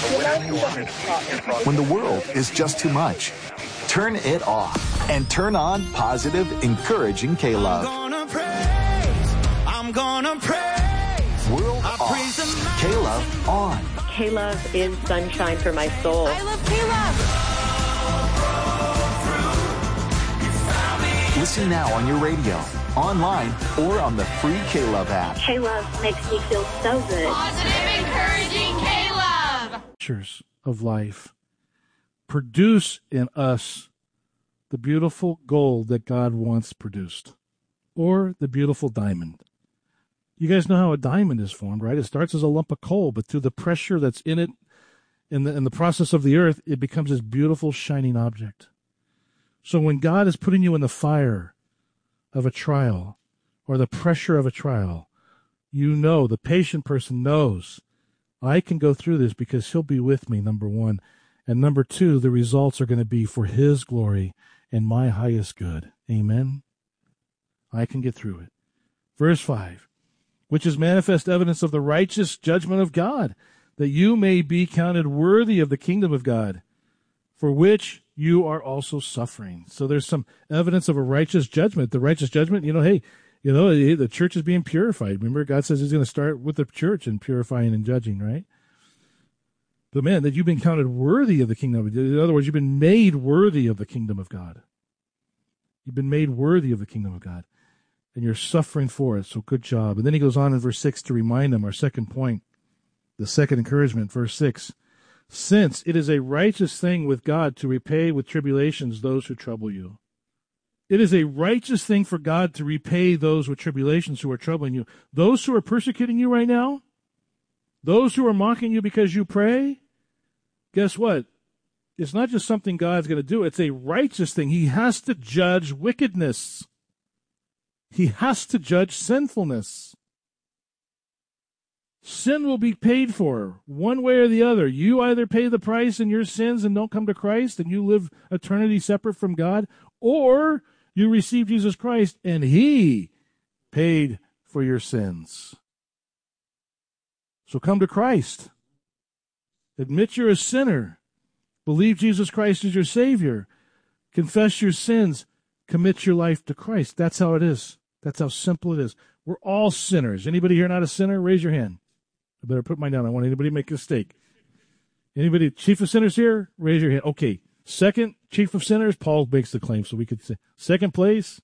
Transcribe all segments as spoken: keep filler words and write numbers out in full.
When the world is just too much, turn it off and turn on positive, encouraging K-Love. I'm gonna praise, I'm gonna praise. World I off, K-Love on. K-Love is sunshine for my soul. I love K-Love. Listen now on your radio, online, or on the free K-Love app. K-Love makes me feel so good. Positive, encouraging K-Love. Pictures of life produce in us the beautiful gold that God wants produced, or the beautiful diamond. You guys know how a diamond is formed, right? It starts as a lump of coal, but through the pressure that's in it, in the, in the process of the earth, it becomes this beautiful, shining object. So when God is putting you in the fire of a trial, or the pressure of a trial, you know, the patient person knows, I can go through this because he'll be with me, number one. And number two, the results are going to be for his glory and my highest good. Amen? I can get through it. Verse five, which is manifest evidence of the righteous judgment of God, that you may be counted worthy of the kingdom of God, for which you are also suffering. So there's some evidence of a righteous judgment. The righteous judgment, you know, hey, you know, the church is being purified. Remember, God says he's going to start with the church and purifying and judging, right? But man, that you've been counted worthy of the kingdom. In other words, you've been made worthy of the kingdom of God. You've been made worthy of the kingdom of God. And you're suffering for it, so good job. And then he goes on in verse six to remind them, our second point, the second encouragement, verse six. Since it is a righteous thing with God to repay with tribulations those who trouble you. It is a righteous thing for God to repay those with tribulations who are troubling you. Those who are persecuting you right now, those who are mocking you because you pray, guess what? It's not just something God's going to do. It's a righteous thing. He has to judge wickedness. He has to judge sinfulness. Sin will be paid for one way or the other. You either pay the price in your sins and don't come to Christ and you live eternity separate from God, or you receive Jesus Christ and he paid for your sins. So come to Christ. Admit you're a sinner. Believe Jesus Christ is your Savior. Confess your sins. Commit your life to Christ. That's how it is. That's how simple it is. We're all sinners. Anybody here not a sinner? Raise your hand. I better put mine down. I don't want anybody to make a mistake. Anybody, chief of sinners here? Raise your hand. Okay. Second chief of sinners, Paul makes the claim, so we could say. Second place,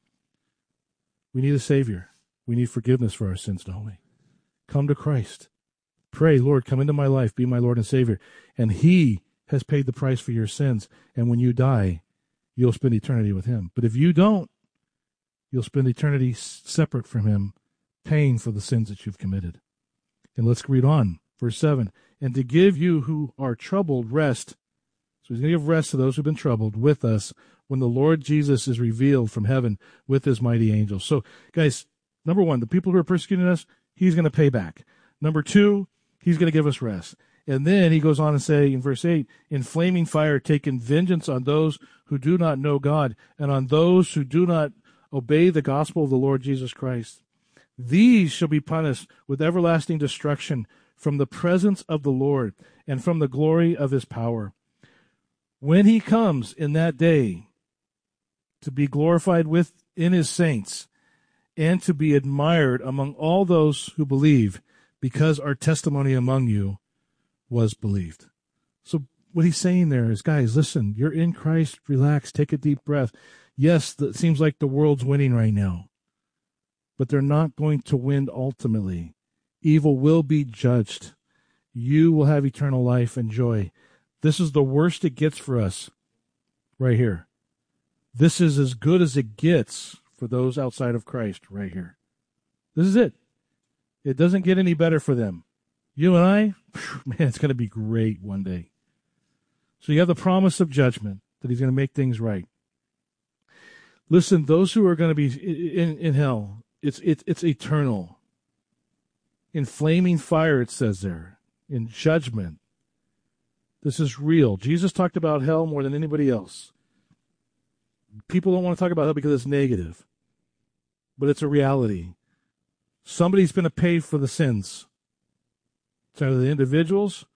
we need a Savior. We need forgiveness for our sins, don't we? Come to Christ. Pray, Lord, come into my life, be my Lord and Savior. And he has paid the price for your sins. And when you die, you'll spend eternity with him. But if you don't, you'll spend eternity separate from him, paying for the sins that you've committed. And let's read on. Verse seven. And to give you who are troubled rest. So he's going to give rest to those who've been troubled with us when the Lord Jesus is revealed from heaven with his mighty angels. So, guys, number one, the people who are persecuting us, he's going to pay back. Number two, he's going to give us rest. And then he goes on and say in verse eight, in flaming fire, taking vengeance on those who do not know God and on those who do not obey the gospel of the Lord Jesus Christ. These shall be punished with everlasting destruction from the presence of the Lord and from the glory of his power. When he comes in that day to be glorified within his saints and to be admired among all those who believe, because our testimony among you was believed. So what he's saying there is, guys, listen, you're in Christ, relax, take a deep breath. Yes, it seems like the world's winning right now, but they're not going to win ultimately. Evil will be judged. You will have eternal life and joy. This is the worst it gets for us right here. This is as good as it gets for those outside of Christ right here. This is it. It doesn't get any better for them. You and I, man, it's going to be great one day. So you have the promise of judgment, that he's going to make things right. Listen, those who are going to be in, in hell, it's, it's, it's eternal. In flaming fire, it says there. In judgment. This is real. Jesus talked about hell more than anybody else. People don't want to talk about hell because it's negative. But it's a reality. Somebody's going to pay for the sins. It's either the individuals